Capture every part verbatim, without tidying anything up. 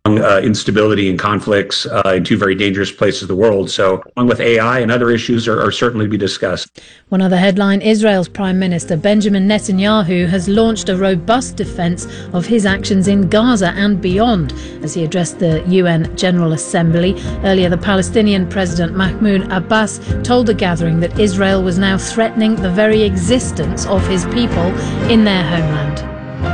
Uh, instability and conflicts uh, in two very dangerous places of the world. So, along with A I and other issues are, are certainly to be discussed. One other headline, Israel's Prime Minister Benjamin Netanyahu has launched a robust defence of his actions in Gaza and beyond as he addressed the U N General Assembly. Earlier, the Palestinian President Mahmoud Abbas told the gathering that Israel was now threatening the very existence of his people in their homeland.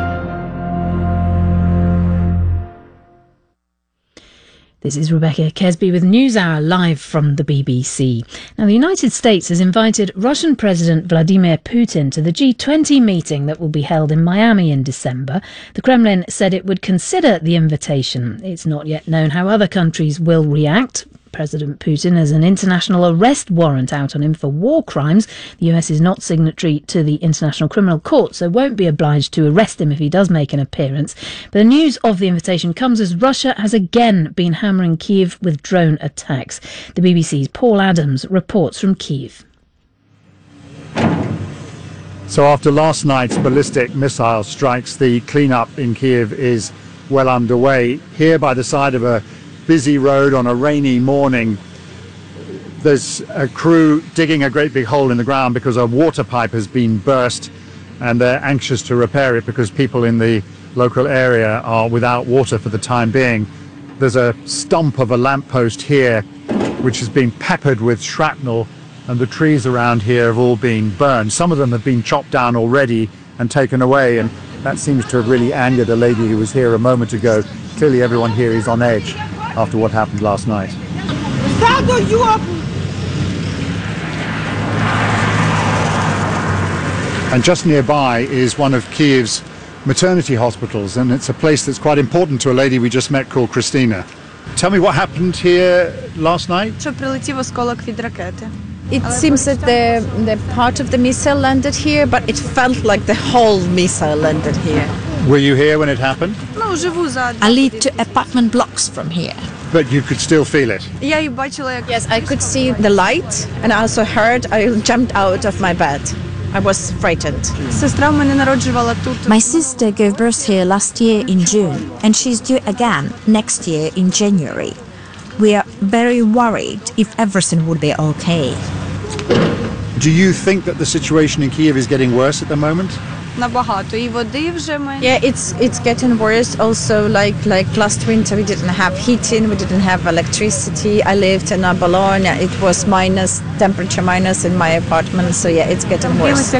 This is Rebecca Kesby with NewsHour live from the B B C. Now, the United States has invited Russian President Vladimir Putin to the G twenty meeting that will be held in Miami in December. The Kremlin said it would consider the invitation. It's not yet known how other countries will react. President Putin has an international arrest warrant out on him for war crimes. The U S is not signatory to the International Criminal Court, so won't be obliged to arrest him if he does make an appearance. But the news of the invitation comes as Russia has again been hammering Kyiv with drone attacks. The B B C's Paul Adams reports from Kyiv. So after last night's ballistic missile strikes, the cleanup in Kyiv is well underway. Here by the side of a busy road on a rainy morning, there's a crew digging a great big hole in the ground because a water pipe has been burst, and they're anxious to repair it because people in the local area are without water for the time being. There's a stump of a lamppost here which has been peppered with shrapnel, and the trees around here have all been burned. Some of them have been chopped down already and taken away, and that seems to have really angered a lady who was here a moment ago. Clearly everyone here is on edge after what happened last night. And just nearby is one of Kyiv's maternity hospitals, and it's a place that's quite important to a lady we just met called Christina. Tell me what happened here last night? It seems that the, the part of the missile landed here, but it felt like the whole missile landed here. Were you here when it happened? I live two apartment blocks from here. But you could still feel it? Yes, I could see the light, and I also heard, I jumped out of my bed. I was frightened. My sister gave birth here last year in June, and she's due again next year in January. We are very worried if everything would be okay. Do you think that the situation in Kyiv is getting worse at the moment? Yeah, it's it's getting worse. Also, like like last winter, we didn't have heating, we didn't have electricity. I lived in a Bologna. It was minus temperature minus in my apartment. So yeah, it's getting worse.